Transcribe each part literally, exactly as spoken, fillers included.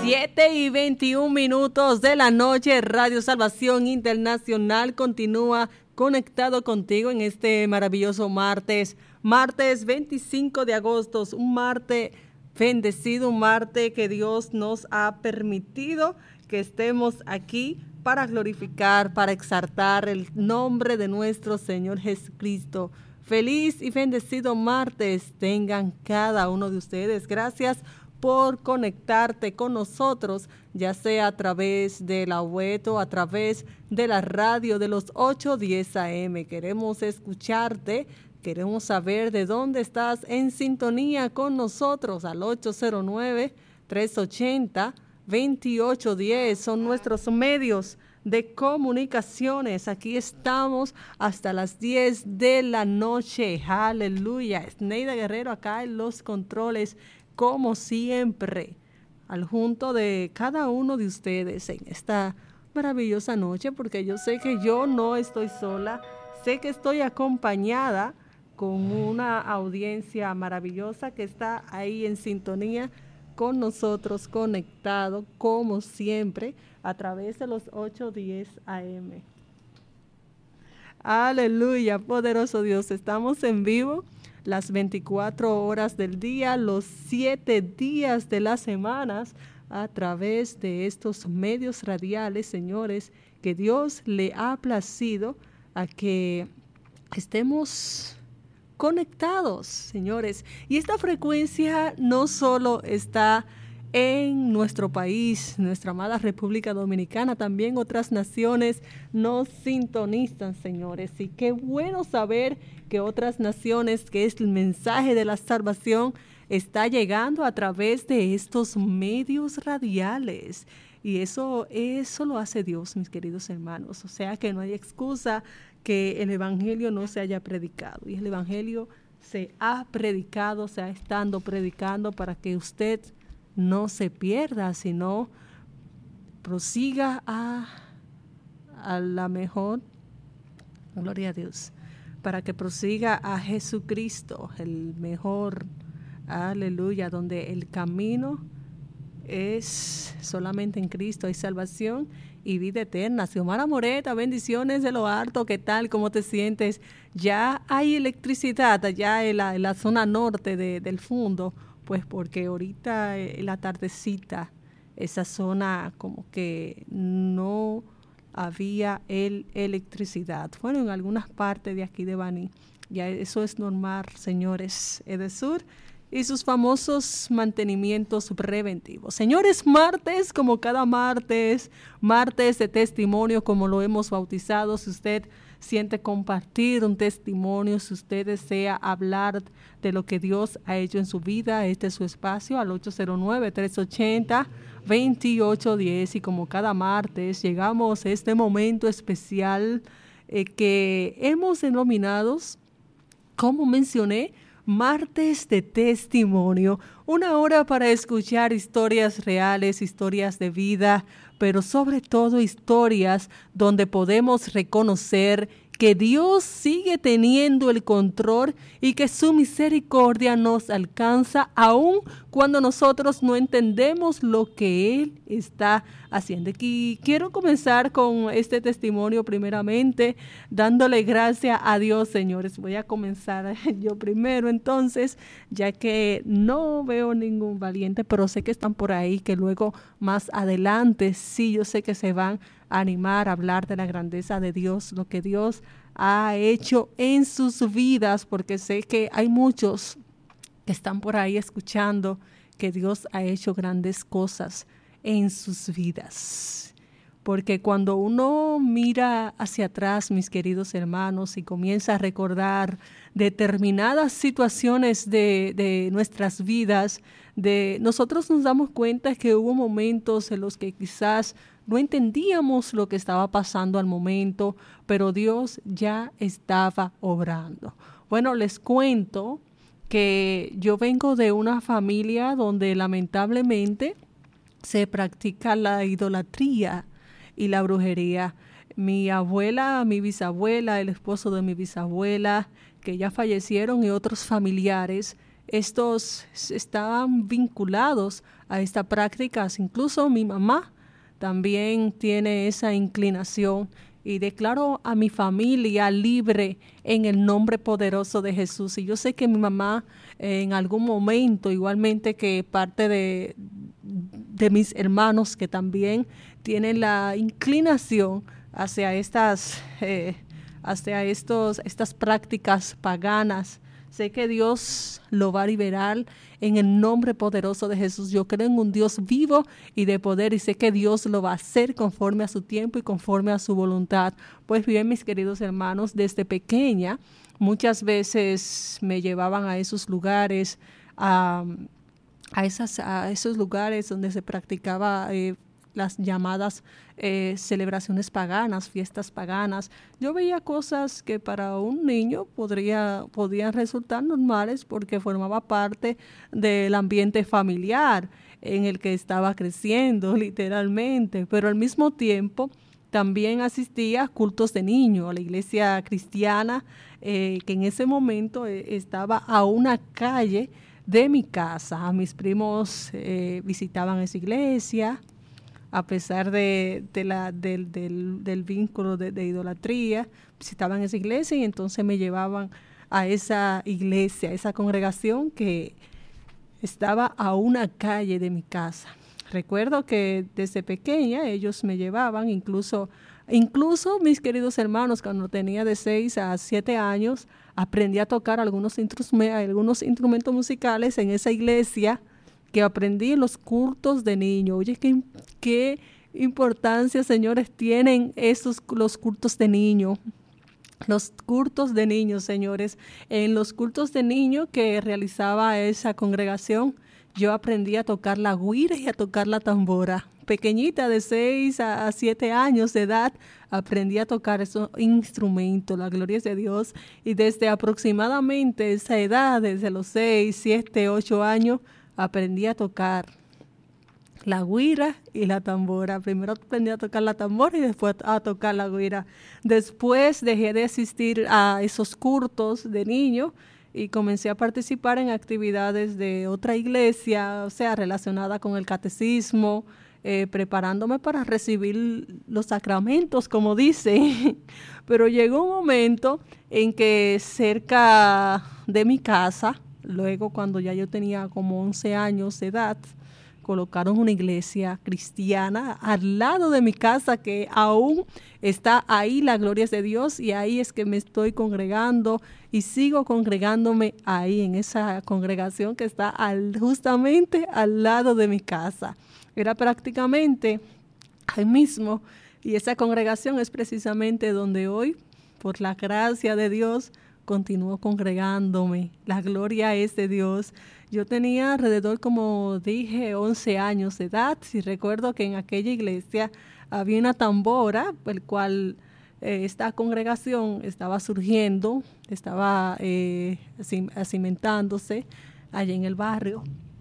siete y veintiún minutos de la noche, Radio Salvación Internacional continúa conectado contigo en este maravilloso martes, martes veinticinco de agosto, un martes bendecido, un martes que Dios nos ha permitido que estemos aquí para glorificar, para exaltar el nombre de nuestro Señor Jesucristo. Feliz y bendecido martes tengan cada uno de ustedes. Gracias por conectarte con nosotros, ya sea a través de la web o a través de la radio de los ocho diez A M. Queremos escucharte, queremos saber de dónde estás en sintonía con nosotros al ocho cero nueve, tres ochenta, veintiocho diez. Son nuestros medios de comunicaciones. Aquí estamos hasta las diez de la noche. Aleluya. Neida Guerrero acá en los controles, como siempre, al junto de cada uno de ustedes en esta maravillosa noche, porque yo sé que yo no estoy sola, sé que estoy acompañada con una audiencia maravillosa que está ahí en sintonía con nosotros, conectado como siempre a través de los ocho diez A M. Aleluya, poderoso Dios, estamos en vivo las veinticuatro horas del día, los siete días de las semanas, a través de estos medios radiales, señores, que Dios le ha placido a que estemos conectados, señores. Y esta frecuencia no solo está en nuestro país, nuestra amada República Dominicana, también otras naciones nos sintonizan, señores. Y qué bueno saber que otras naciones, que es el mensaje de la salvación, está llegando a través de estos medios radiales. Y eso, eso lo hace Dios, mis queridos hermanos. O sea que no hay excusa que el evangelio no se haya predicado. Y el evangelio se ha predicado, se ha estado predicando para que usted no se pierda, sino prosiga a, a la mejor, gloria a Dios, para que prosiga a Jesucristo, el mejor, aleluya, donde el camino es solamente en Cristo, hay salvación y vida eterna. Xiomara Moreta, bendiciones de lo alto, ¿qué tal? ¿Cómo te sientes? Ya hay electricidad allá en la, en la zona norte de, del Fundo, pues porque ahorita en la tardecita, esa zona como que no había el electricidad. Bueno, en algunas partes de aquí de Baní, ya eso es normal, señores, Edesur y sus famosos mantenimientos preventivos. Señores, martes, como cada martes, martes de testimonio, como lo hemos bautizado. Si usted siente compartir un testimonio, si usted desea hablar de lo que Dios ha hecho en su vida, este es su espacio al ocho cero nueve, tres ochenta, veintiocho diez. Y como cada martes llegamos a este momento especial eh, que hemos denominado, como mencioné, martes de testimonio, una hora para escuchar historias reales, historias de vida, pero sobre todo historias donde podemos reconocer que Dios sigue teniendo el control y que su misericordia nos alcanza aun cuando nosotros no entendemos lo que Él está haciendo. Y quiero comenzar con este testimonio primeramente, dándole gracias a Dios, señores. Voy a comenzar yo primero entonces, ya que no veo ningún valiente, pero sé que están por ahí, que luego más adelante sí, yo sé que se van a animar a hablar de la grandeza de Dios, lo que Dios ha hecho en sus vidas, porque sé que hay muchos que están por ahí escuchando que Dios ha hecho grandes cosas en sus vidas. Porque cuando uno mira hacia atrás, mis queridos hermanos, y comienza a recordar determinadas situaciones de, de nuestras vidas, de nosotros nos damos cuenta que hubo momentos en los que quizás no entendíamos lo que estaba pasando al momento, pero Dios ya estaba obrando. Bueno, les cuento que yo vengo de una familia donde lamentablemente se practica la idolatría y la brujería. Mi abuela, mi bisabuela, el esposo de mi bisabuela, que ya fallecieron, y otros familiares, estos estaban vinculados a esta práctica. Incluso mi mamá también tiene esa inclinación y declaro a mi familia libre en el nombre poderoso de Jesús. Y yo sé que mi mamá eh, en algún momento, igualmente que parte de, de mis hermanos que también tienen la inclinación hacia estas, eh, hacia estos, estas prácticas paganas, sé que Dios lo va a liberar en el nombre poderoso de Jesús. Yo creo en un Dios vivo y de poder y sé que Dios lo va a hacer conforme a su tiempo y conforme a su voluntad. Pues bien, mis queridos hermanos, desde pequeña muchas veces me llevaban a esos lugares, a, a, esas, a esos lugares donde se practicaba eh, las llamadas eh, celebraciones paganas, fiestas paganas. Yo veía cosas que para un niño podría, podían resultar normales porque formaba parte del ambiente familiar en el que estaba creciendo, literalmente, pero al mismo tiempo también asistía a cultos de niños, a la iglesia cristiana, eh, que en ese momento eh, estaba a una calle de mi casa. Mis primos eh, visitaban esa iglesia, a pesar de, de la, del, del, del vínculo de, de idolatría, visitaban esa iglesia y entonces me llevaban a esa iglesia, a esa congregación que estaba a una calle de mi casa. Recuerdo que desde pequeña ellos me llevaban, incluso, incluso mis queridos hermanos, cuando tenía de seis a siete años, aprendí a tocar algunos, instru- algunos instrumentos musicales en esa iglesia que aprendí en los cultos de niños. Oye, qué, qué importancia, señores, tienen esos los cultos de niños. Los cultos de niños, señores. En los cultos de niños que realizaba esa congregación, yo aprendí a tocar la güira y a tocar la tambora. Pequeñita, de seis a siete años de edad, aprendí a tocar esos instrumentos, la gloria es de Dios. Y desde aproximadamente esa edad, desde los seis, siete, ocho años, aprendí a tocar la güira y la tambora. Primero aprendí a tocar la tambora y después a tocar la güira. Después dejé de asistir a esos cultos de niños y comencé a participar en actividades de otra iglesia, o sea, relacionada con el catecismo, eh, preparándome para recibir los sacramentos, como dice. Pero llegó un momento en que cerca de mi casa, luego cuando ya yo tenía como once años de edad, colocaron una iglesia cristiana al lado de mi casa que aún está ahí, la gloria es de Dios, y ahí es que me estoy congregando y sigo congregándome ahí en esa congregación que está al, justamente al lado de mi casa. Era prácticamente ahí mismo y esa congregación es precisamente donde hoy, por la gracia de Dios, continúo congregándome. La gloria es de Dios. Yo tenía alrededor, como dije, once años de edad. Y recuerdo que en aquella iglesia había una tambora, el cual eh, esta congregación estaba surgiendo, estaba eh, cimentándose allá en el barrio.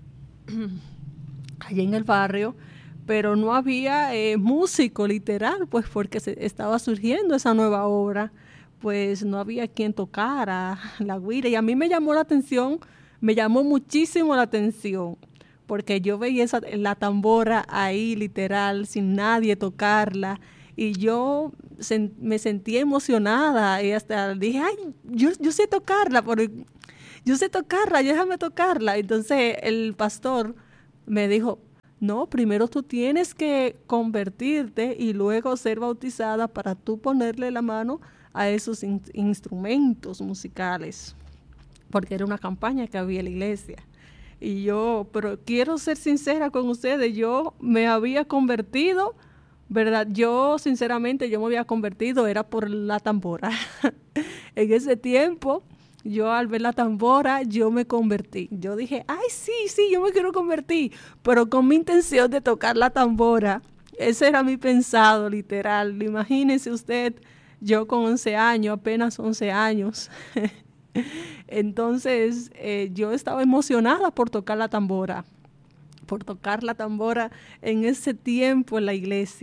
allá en el barrio. Pero no había eh, músico literal, pues porque se estaba surgiendo esa nueva obra. Pues no había quien tocara la güira. Y a mí me llamó la atención, me llamó muchísimo la atención, porque yo veía esa, la tambora ahí literal, sin nadie tocarla, y yo sen, me sentí emocionada, y hasta dije, ay, yo, yo sé tocarla, porque yo sé tocarla, déjame tocarla. Entonces el pastor me dijo, no, primero tú tienes que convertirte y luego ser bautizada para tú ponerle la mano a esos in- instrumentos musicales, porque era una campaña que había en la iglesia. Y yo, pero quiero ser sincera con ustedes, yo me había convertido, ¿verdad? Yo, sinceramente, yo me había convertido, era por la tambora. En ese tiempo, yo al ver la tambora, yo me convertí. Yo dije, ay, sí, sí, yo me quiero convertir, pero con mi intención de tocar la tambora. Ese era mi pensado, literal. Imagínese usted, yo con once años, apenas once años. Entonces, eh, yo estaba emocionada por tocar la tambora, por tocar la tambora en ese tiempo en la iglesia.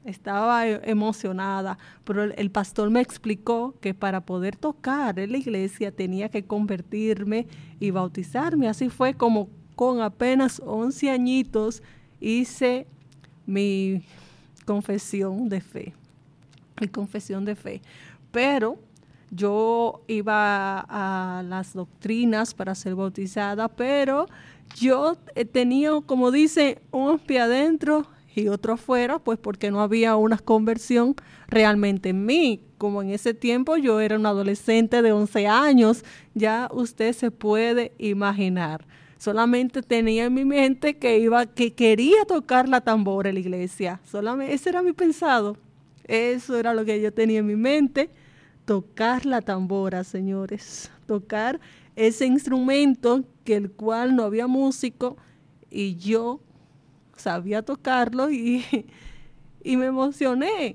estaba e- emocionada, pero el, el pastor me explicó que para poder tocar en la iglesia tenía que convertirme y bautizarme. Así fue como con apenas once añitos hice mi confesión de fe, mi confesión de fe. Pero yo iba a, a las doctrinas para ser bautizada, pero yo eh, tenía, como dice, un pie adentro y otro afuera, pues porque no había una conversión realmente en mí. Como en ese tiempo yo era un adolescente de once años, ya usted se puede imaginar. Solamente tenía en mi mente que iba, que quería tocar la tambora en la iglesia. Solamente, ese era mi pensado. Eso era lo que yo tenía en mi mente. Tocar la tambora, señores. Tocar ese instrumento que el cual no había músico y yo sabía tocarlo y, y me emocioné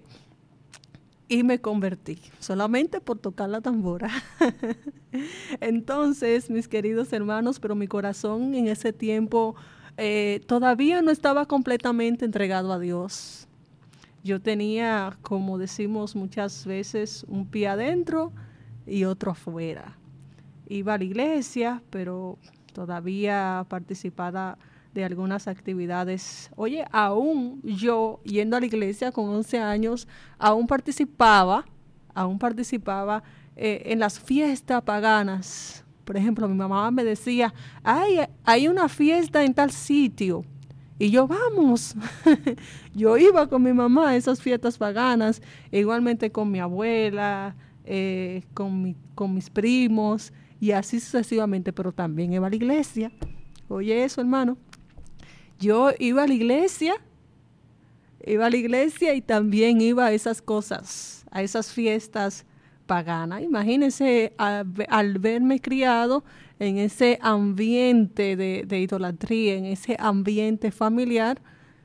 y me convertí solamente por tocar la tambora. Entonces, mis queridos hermanos, pero mi corazón en ese tiempo eh, todavía no estaba completamente entregado a Dios. Yo tenía, como decimos muchas veces, un pie adentro y otro afuera. Iba a la iglesia, pero todavía participaba de algunas actividades. Oye, aún yo, yendo a la iglesia con once años, aún participaba, aún participaba eh, en las fiestas paganas. Por ejemplo, mi mamá me decía, ay, hay una fiesta en tal sitio. Y yo, vamos. Yo iba con mi mamá a esas fiestas paganas, igualmente con mi abuela, eh, con, mi, con mis primos, y así sucesivamente, pero también iba a la iglesia. Oye eso, hermano. Yo iba a la iglesia, iba a la iglesia y también iba a esas cosas, a esas fiestas paganas. Imagínense al, al verme criado en ese ambiente de, de idolatría, en ese ambiente familiar,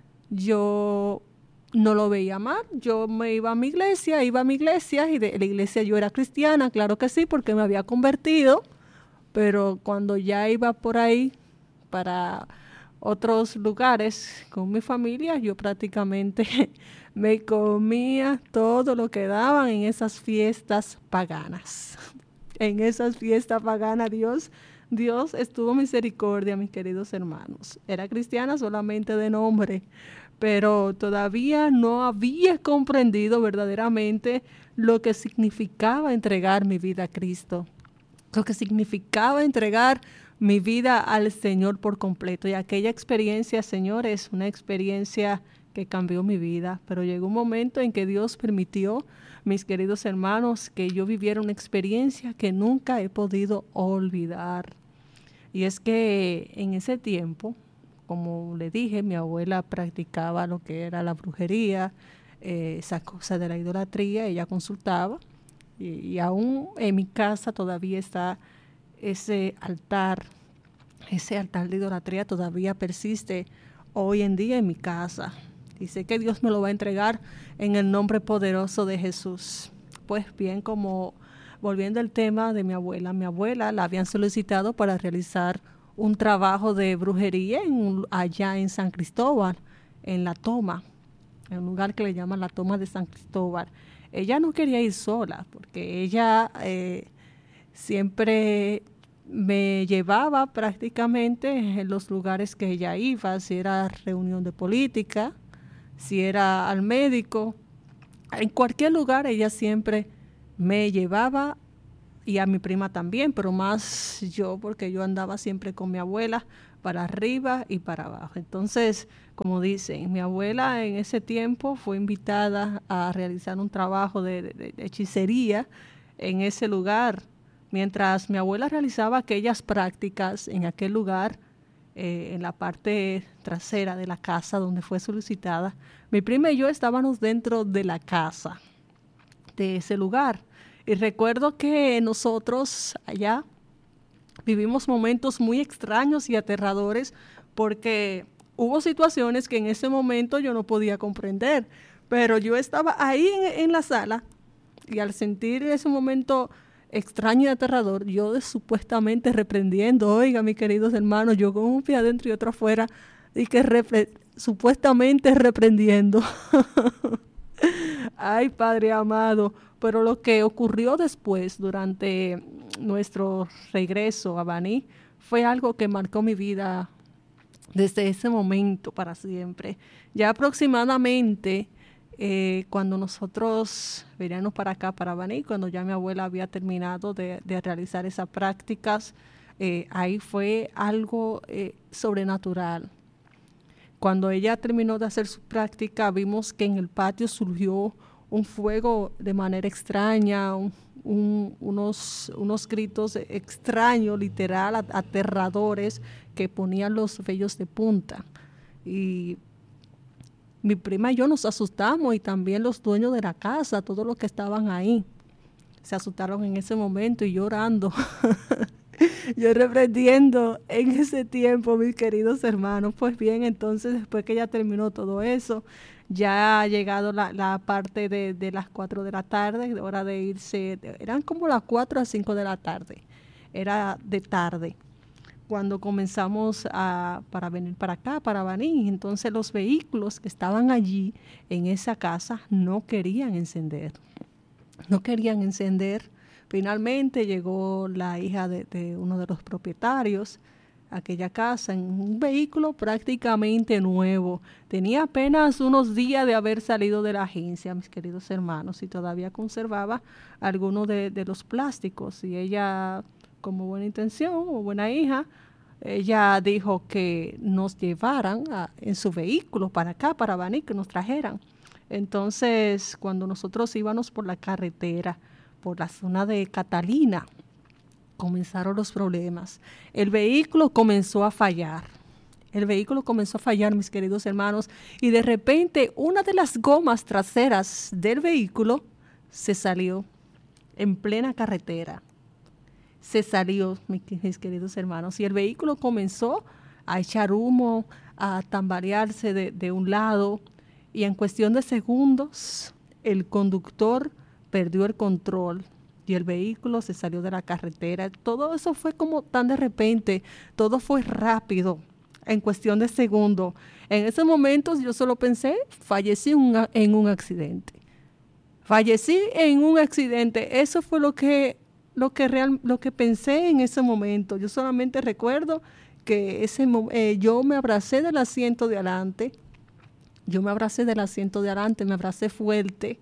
yo no lo veía mal. Yo me iba a mi iglesia, iba a mi iglesia y de la iglesia yo era cristiana, claro que sí, porque me había convertido, pero cuando ya iba por ahí para otros lugares con mi familia, yo prácticamente me comía todo lo que daban en esas fiestas paganas. En esas fiestas paganas, Dios, Dios estuvo misericordia, mis queridos hermanos. Era cristiana solamente de nombre, pero todavía no había comprendido verdaderamente lo que significaba entregar mi vida a Cristo, lo que significaba entregar mi vida al Señor por completo. Y aquella experiencia, Señor, es una experiencia que cambió mi vida, pero llegó un momento en que Dios permitió, mis queridos hermanos, que yo viviera una experiencia que nunca he podido olvidar. Y es que en ese tiempo, como le dije, mi abuela practicaba lo que era la brujería, eh, esa cosa de la idolatría, ella consultaba, y, y aún en mi casa todavía está ese altar, ese altar de idolatría todavía persiste hoy en día en mi casa. Y sé que Dios me lo va a entregar en el nombre poderoso de Jesús. Pues bien, como volviendo al tema de mi abuela, mi abuela la habían solicitado para realizar un trabajo de brujería en, allá en San Cristóbal, en La Toma, en un lugar que le llaman La Toma de San Cristóbal. Ella no quería ir sola, porque ella eh, siempre me llevaba prácticamente en los lugares que ella iba, si era reunión de política, si era al médico, en cualquier lugar ella siempre me llevaba, y a mi prima también, pero más yo, porque yo andaba siempre con mi abuela para arriba y para abajo. Entonces, como dicen, mi abuela en ese tiempo fue invitada a realizar un trabajo de, de, de hechicería en ese lugar. Mientras mi abuela realizaba aquellas prácticas en aquel lugar, eh, en la parte trasera de la casa donde fue solicitada, mi prima y yo estábamos dentro de la casa de ese lugar. Y recuerdo que nosotros allá vivimos momentos muy extraños y aterradores, porque hubo situaciones que en ese momento yo no podía comprender, pero yo estaba ahí en, en la sala y al sentir ese momento extraño y aterrador, yo de, supuestamente reprendiendo, oiga, mis queridos hermanos, yo con un pie adentro y otro afuera, y que repre- supuestamente reprendiendo Ay, Padre amado, pero lo que ocurrió después, durante nuestro regreso a Baní, fue algo que marcó mi vida desde ese momento para siempre. Ya aproximadamente, eh, cuando nosotros veníamos para acá, para Baní, cuando ya mi abuela había terminado de, de realizar esas prácticas, eh, ahí fue algo eh, sobrenatural. Cuando ella terminó de hacer su práctica, vimos que en el patio surgió un fuego de manera extraña, un, un, unos, unos gritos extraños, literal, aterradores, que ponían los vellos de punta. Y mi prima y yo nos asustamos, y también los dueños de la casa, todos los que estaban ahí, se asustaron en ese momento y llorando. Yo reprendiendo en ese tiempo, mis queridos hermanos. Pues bien, entonces después que ya terminó todo eso, ya ha llegado la, la parte de, de las cuatro de la tarde, hora de irse. Eran como las cuatro a cinco de la tarde, era de tarde, cuando comenzamos a, para venir para acá, para Baní. Entonces los vehículos que estaban allí en esa casa no querían encender, no querían encender. Finalmente llegó la hija de, de uno de los propietarios a aquella casa en un vehículo prácticamente nuevo. Tenía apenas unos días de haber salido de la agencia, mis queridos hermanos, y todavía conservaba algunos de, de los plásticos. Y ella, como buena intención o buena hija, ella dijo que nos llevaran a, en su vehículo para acá, para Baní, que nos trajeran. Entonces, cuando nosotros íbamos por la carretera, por la zona de Catalina, comenzaron los problemas. El vehículo comenzó a fallar. El vehículo comenzó a fallar, mis queridos hermanos, y de repente una de las gomas traseras del vehículo se salió en plena carretera. Se salió, mis queridos hermanos, y el vehículo comenzó a echar humo, a tambalearse de, de un lado, y en cuestión de segundos el conductor perdió el control y el vehículo se salió de la carretera. Todo eso fue como tan de repente, todo fue rápido, en cuestión de segundos. En esos momentos yo solo pensé, fallecí un, en un accidente. Fallecí en un accidente. Eso fue lo que, lo que, real, lo que pensé en ese momento. Yo solamente recuerdo que ese, eh, yo me abracé del asiento de adelante. Yo me abracé del asiento de adelante, me abracé fuerte.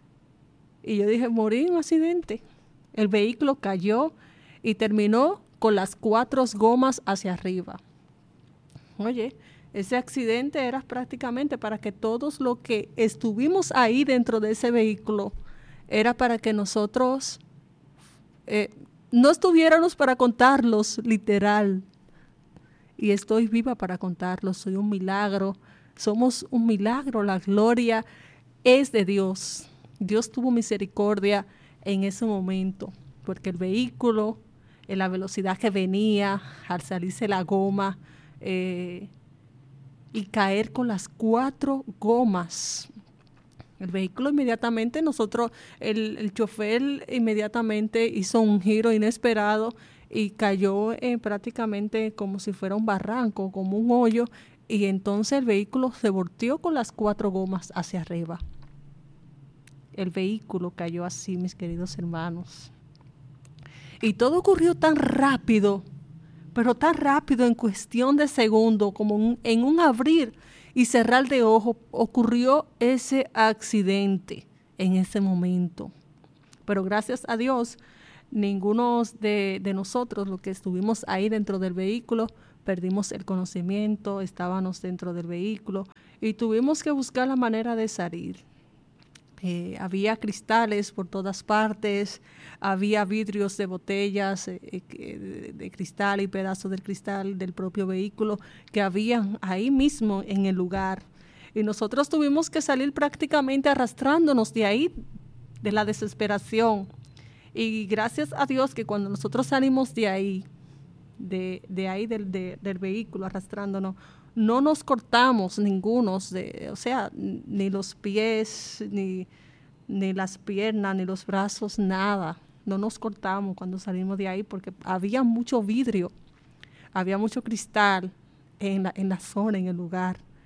Y yo dije, morí en un accidente. El vehículo cayó y terminó con las cuatro gomas hacia arriba. Oye, ese accidente era prácticamente para que todos los que estuvimos ahí dentro de ese vehículo, era para que nosotros eh, no estuviéramos para contarlos, literal. Y estoy viva para contarlos, soy un milagro. Somos un milagro, la gloria es de Dios. Dios tuvo misericordia en ese momento, porque el vehículo, en la velocidad que venía, al salirse la goma, eh, y caer con las cuatro gomas. El vehículo inmediatamente, nosotros, el, el chofer inmediatamente hizo un giro inesperado y cayó eh, prácticamente como si fuera un barranco, como un hoyo, y entonces el vehículo se volteó con las cuatro gomas hacia arriba. El vehículo cayó así, mis queridos hermanos. Y todo ocurrió tan rápido, pero tan rápido, en cuestión de segundos, como un, en un abrir y cerrar de ojos, ocurrió ese accidente en ese momento. Pero gracias a Dios, ninguno de, de nosotros, los que estuvimos ahí dentro del vehículo, perdimos el conocimiento, estábamos dentro del vehículo y tuvimos que buscar la manera de salir. Eh, había cristales por todas partes, había vidrios de botellas eh, de, de cristal y pedazos del cristal del propio vehículo que habían ahí mismo en el lugar. Y nosotros tuvimos que salir prácticamente arrastrándonos de ahí, de la desesperación. Y gracias a Dios que cuando nosotros salimos de ahí, de, de ahí del, de, del vehículo arrastrándonos, no nos cortamos ningunos, de, o sea, ni los pies, ni, ni las piernas, ni los brazos, nada. No nos cortamos cuando salimos de ahí porque había mucho vidrio, había mucho cristal en la, en la zona, en el lugar.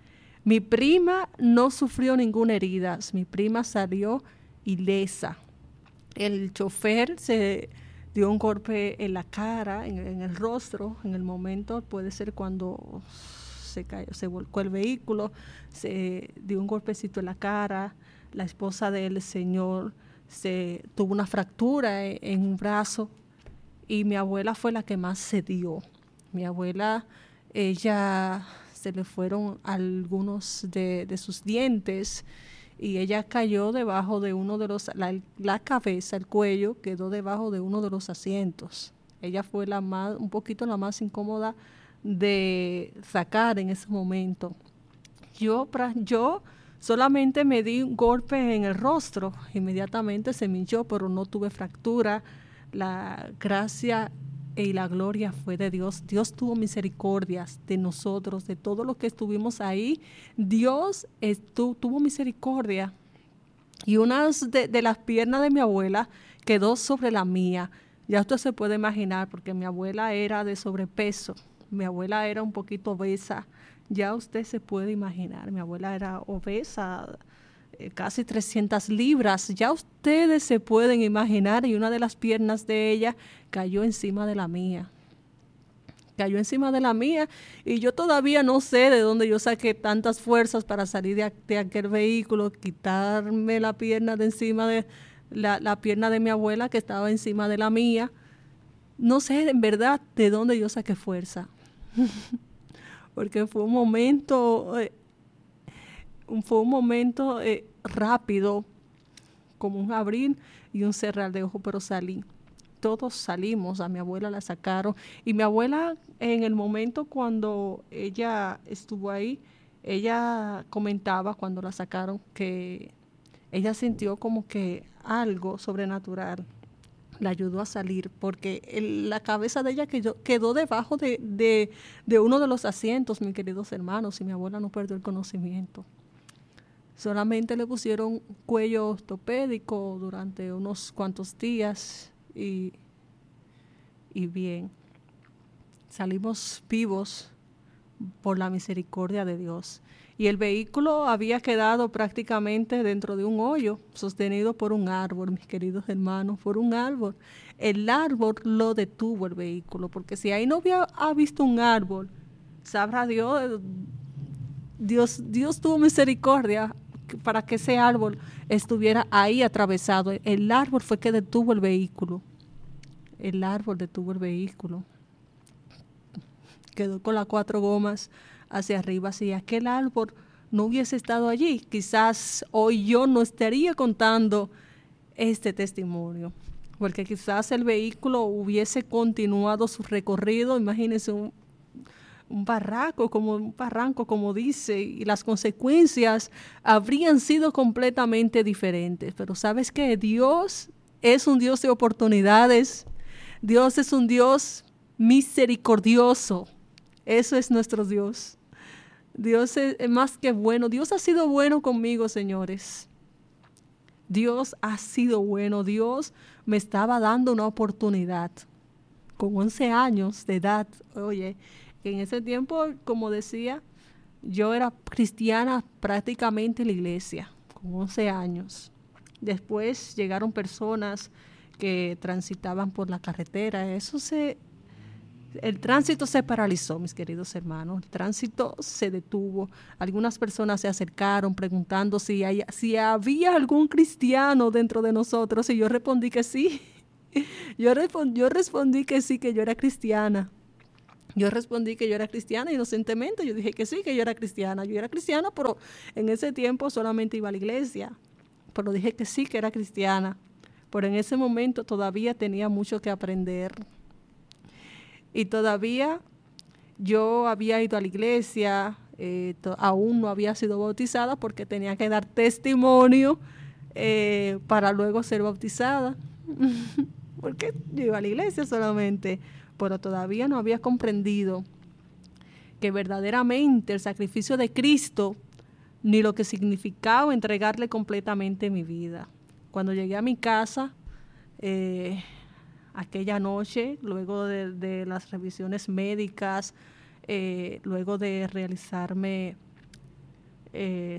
Mi prima no sufrió ninguna herida, mi prima salió ilesa. El chofer se dio un golpe en la cara, en, en el rostro, en el momento, puede ser cuando se cayó, se volcó el vehículo, se dio un golpecito en la cara. La esposa del señor se tuvo una fractura en, en un brazo y mi abuela fue la que más se dio. Mi abuela, ella se le fueron algunos de, de sus dientes y ella cayó debajo de uno de los, la, la cabeza, el cuello quedó debajo de uno de los asientos. Ella fue la más, un poquito la más incómoda de sacar en ese momento. Yo, yo solamente me di un golpe en el rostro, inmediatamente se me hinchó, pero no tuve fractura. La gracia y la gloria fue de Dios. Dios tuvo misericordia de nosotros, de todos los que estuvimos ahí. Dios estuvo, tuvo misericordia. Y una de, de las piernas de mi abuela quedó sobre la mía. Ya usted se puede imaginar, porque mi abuela era de sobrepeso. Mi abuela era un poquito obesa. Ya usted se puede imaginar. Mi abuela era obesa, eh, casi trescientas libras. Ya ustedes se pueden imaginar. Y una de las piernas de ella cayó encima de la mía. Cayó encima de la mía. Y yo todavía no sé de dónde yo saqué tantas fuerzas para salir de, de aquel vehículo, quitarme la pierna de encima de la, la pierna de mi abuela que estaba encima de la mía. No sé en verdad de dónde yo saqué fuerza. Porque fue un momento, eh, fue un momento eh, rápido, como un abrir y un cerrar de ojos, pero salí. Todos salimos, a mi abuela la sacaron. Y mi abuela, en el momento cuando ella estuvo ahí, ella comentaba cuando la sacaron que ella sintió como que algo sobrenatural la ayudó a salir, porque el, la cabeza de ella quedó, quedó debajo de, de, de uno de los asientos, mis queridos hermanos, y mi abuela no perdió el conocimiento. Solamente le pusieron cuello ortopédico durante unos cuantos días y, y bien, salimos vivos por la misericordia de Dios. Y el vehículo había quedado prácticamente dentro de un hoyo, sostenido por un árbol, mis queridos hermanos, por un árbol. El árbol lo detuvo el vehículo, porque si ahí no había ha visto un árbol, sabrá Dios, Dios, Dios tuvo misericordia para que ese árbol estuviera ahí atravesado. El árbol fue que detuvo el vehículo. El árbol detuvo el vehículo. Quedó con las cuatro gomas hacia arriba. Si aquel árbol no hubiese estado allí, quizás hoy yo no estaría contando este testimonio, porque quizás el vehículo hubiese continuado su recorrido. Imagínense un, un barranco, como un barranco, como dice, y las consecuencias habrían sido completamente diferentes. Pero ¿sabes qué? Dios es un Dios de oportunidades. Dios es un Dios misericordioso. Eso es nuestro Dios. Dios es más que bueno. Dios ha sido bueno conmigo, señores. Dios ha sido bueno. Dios me estaba dando una oportunidad. Con once años de edad, oye, en ese tiempo, como decía, yo era cristiana prácticamente en la iglesia, con once años. Después llegaron personas que transitaban por la carretera. Eso se... El tránsito se paralizó, mis queridos hermanos. El tránsito se detuvo. Algunas personas se acercaron preguntando si, hay, si había algún cristiano dentro de nosotros, y yo respondí que sí. Yo, respond, yo respondí que sí, que yo era cristiana. Yo respondí que yo era cristiana inocentemente. Yo dije que sí, que yo era cristiana. Yo era cristiana, pero en ese tiempo solamente iba a la iglesia. Pero dije que sí, que era cristiana. Pero en ese momento todavía tenía mucho que aprender. Y todavía yo había ido a la iglesia, eh, to, aún no había sido bautizada porque tenía que dar testimonio eh, para luego ser bautizada. Porque yo iba a la iglesia solamente, pero todavía no había comprendido que verdaderamente el sacrificio de Cristo, ni lo que significaba entregarle completamente mi vida. Cuando llegué a mi casa, eh, aquella noche, luego de, de las revisiones médicas, eh, luego de realizarme eh,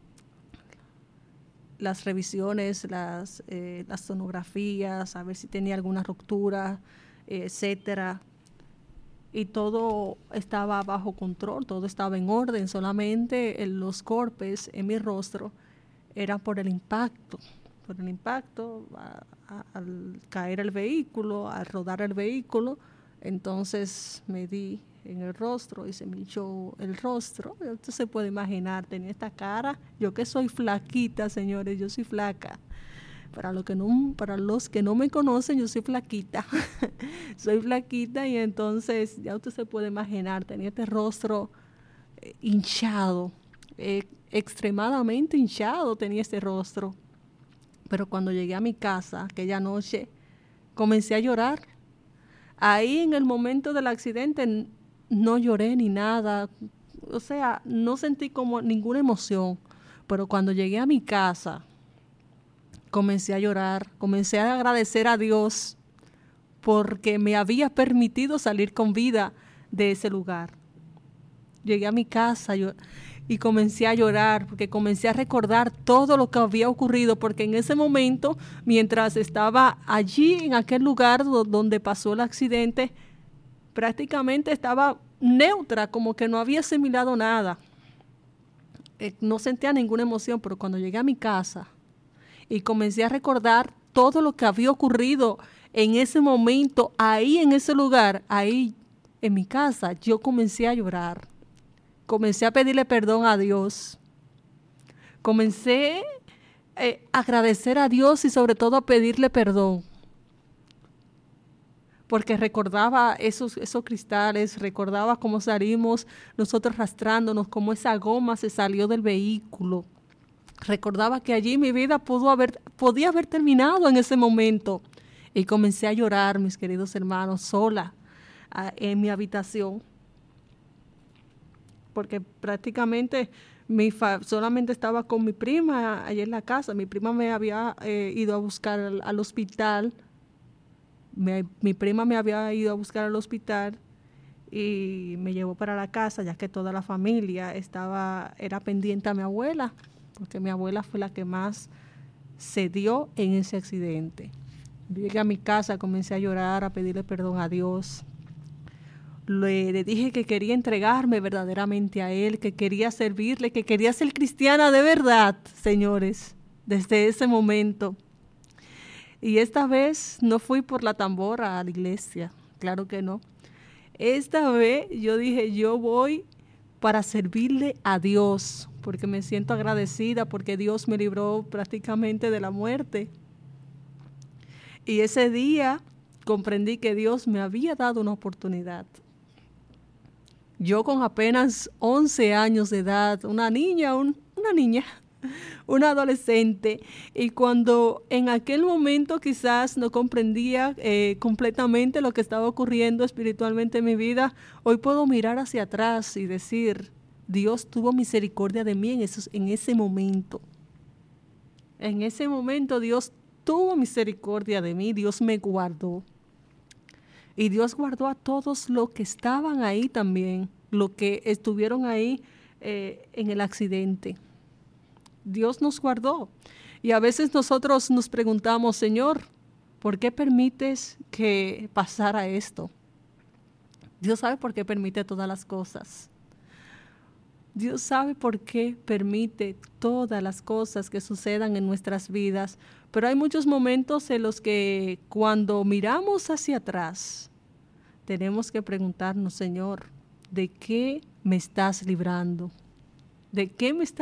las revisiones, las, eh, las sonografías, a ver si tenía alguna ruptura, eh, etcétera. Y todo estaba bajo control, todo estaba en orden, solamente en los golpes en mi rostro eran por el impacto, por el impacto a, a, al caer el vehículo, al rodar el vehículo. Entonces me di en el rostro y se me hinchó el rostro. Usted se puede imaginar, tenía esta cara, yo que soy flaquita, señores, yo soy flaca. Para, lo que no, para los que no me conocen, yo soy flaquita. Soy flaquita y entonces ya usted se puede imaginar, tenía este rostro eh, hinchado, eh, extremadamente hinchado tenía este rostro. Pero cuando llegué a mi casa, aquella noche, comencé a llorar. Ahí en el momento del accidente no lloré ni nada, o sea, no sentí como ninguna emoción. Pero cuando llegué a mi casa, comencé a llorar, comencé a agradecer a Dios porque me había permitido salir con vida de ese lugar. Llegué a mi casa yo, y comencé a llorar porque comencé a recordar todo lo que había ocurrido, porque en ese momento, mientras estaba allí en aquel lugar do, donde pasó el accidente, prácticamente estaba neutra, como que no había asimilado nada. Eh, no sentía ninguna emoción, pero cuando llegué a mi casa y comencé a recordar todo lo que había ocurrido en ese momento, ahí en ese lugar, ahí en mi casa, yo comencé a llorar. Comencé a pedirle perdón a Dios. Comencé eh, a agradecer a Dios y sobre todo a pedirle perdón. Porque recordaba esos, esos cristales, recordaba cómo salimos nosotros arrastrándonos, cómo esa goma se salió del vehículo. Recordaba que allí mi vida pudo haber, podía haber terminado en ese momento. Y comencé a llorar, mis queridos hermanos, sola a, en mi habitación. Porque prácticamente mi fa- solamente estaba con mi prima allá en la casa. Mi prima me había eh, ido a buscar al, al hospital. Me, mi prima me había ido a buscar al hospital y me llevó para la casa, ya que toda la familia estaba, era pendiente a mi abuela, porque mi abuela fue la que más se dio en ese accidente. Llegué a mi casa, comencé a llorar, a pedirle perdón a Dios. Le, le dije que quería entregarme verdaderamente a Él, que quería servirle, que quería ser cristiana de verdad, señores, desde ese momento. Y esta vez no fui por la tambora a la iglesia, claro que no. Esta vez yo dije, yo voy para servirle a Dios, porque me siento agradecida, porque Dios me libró prácticamente de la muerte. Y ese día comprendí que Dios me había dado una oportunidad. Yo con apenas once años de edad, una niña, un, una niña, una adolescente, y cuando en aquel momento quizás no comprendía eh, completamente lo que estaba ocurriendo espiritualmente en mi vida, hoy puedo mirar hacia atrás y decir, Dios tuvo misericordia de mí en, esos, en ese momento. En ese momento Dios tuvo misericordia de mí, Dios me guardó. Y Dios guardó a todos los que estaban ahí también, los que estuvieron ahí eh, en el accidente. Dios nos guardó. Y a veces nosotros nos preguntamos, Señor, ¿por qué permites que pasara esto? Dios sabe por qué permite todas las cosas. Dios sabe por qué permite todas las cosas que sucedan en nuestras vidas, pero hay muchos momentos en los que cuando miramos hacia atrás, tenemos que preguntarnos, Señor, ¿de qué me estás librando? ¿De qué me estás